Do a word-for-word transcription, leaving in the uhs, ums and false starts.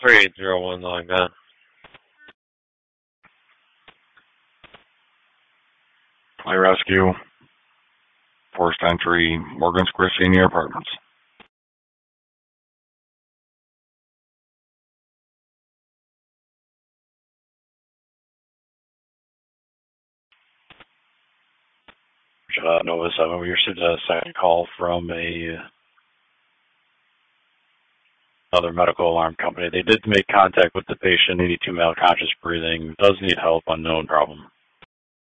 three eight zero one, like that. Play rescue. Forced entry, Morgan Square Senior Apartments. Uh, Nova seven, we received a second call from a another medical alarm company. They did make contact with the patient, eighty-two male, conscious breathing, does need help, unknown problem.